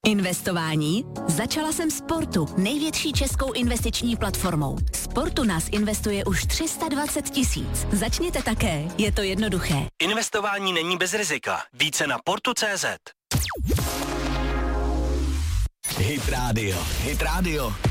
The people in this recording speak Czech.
Investování? Začala jsem Sportu, největší českou investiční platformou. Sportu nás investuje už 320 000. Začněte také, je to jednoduché. Investování není bez rizika. Více na portu.cz. Hit Radio.